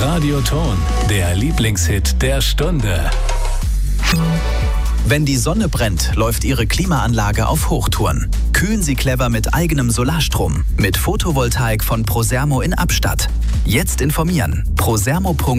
Radioton, der Lieblingshit der Stunde. Wenn die Sonne brennt, läuft Ihre Klimaanlage auf Hochtouren. Kühlen Sie clever mit eigenem Solarstrom. Mit Photovoltaik von Prosermo in Abstatt. Jetzt informieren. prosermo.de